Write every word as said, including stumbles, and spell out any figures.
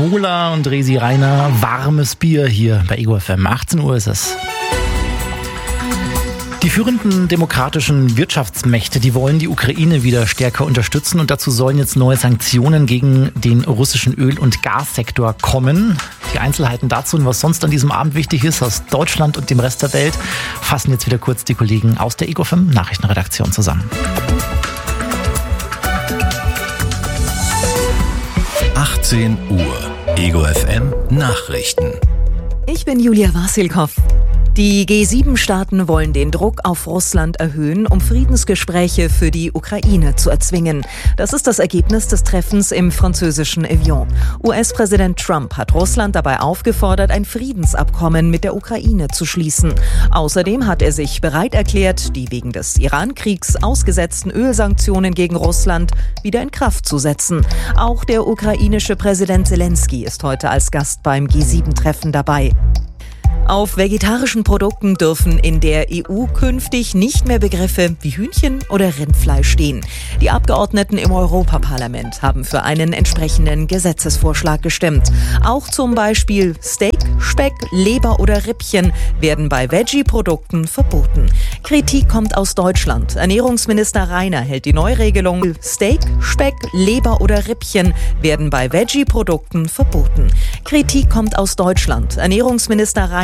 Mola und Resi Reiner. Warmes Bier hier bei Ego F M. achtzehn Uhr ist es. Die führenden demokratischen Wirtschaftsmächte, die wollen die Ukraine wieder stärker unterstützen und dazu sollen jetzt neue Sanktionen gegen den russischen Öl- und Gassektor kommen. Die Einzelheiten dazu und was sonst an diesem Abend wichtig ist aus Deutschland und dem Rest der Welt, fassen jetzt wieder kurz die Kollegen aus der Ego F M Nachrichtenredaktion zusammen. achtzehn Uhr, Ego F M Nachrichten. Ich bin Julia Wasilkow. Die G sieben Staaten wollen den Druck auf Russland erhöhen, um Friedensgespräche für die Ukraine zu erzwingen. Das ist das Ergebnis des Treffens im französischen Evian. U S-Präsident Trump hat Russland dabei aufgefordert, ein Friedensabkommen mit der Ukraine zu schließen. Außerdem hat er sich bereit erklärt, die wegen des Iran-Kriegs ausgesetzten Ölsanktionen gegen Russland wieder in Kraft zu setzen. Auch der ukrainische Präsident Zelensky ist heute als Gast beim G sieben Treffen dabei. Auf vegetarischen Produkten dürfen in der E U künftig nicht mehr Begriffe wie Hühnchen oder Rindfleisch stehen. Die Abgeordneten im Europaparlament haben für einen entsprechenden Gesetzesvorschlag gestimmt. Auch zum Beispiel Steak, Speck, Leber oder Rippchen werden bei Veggie-Produkten verboten. Kritik kommt aus Deutschland. Ernährungsminister Reiner hält die Neuregelung Steak, Speck, Leber oder Rippchen werden bei Veggie-Produkten verboten. Kritik kommt aus Deutschland. Ernährungsminister Reiner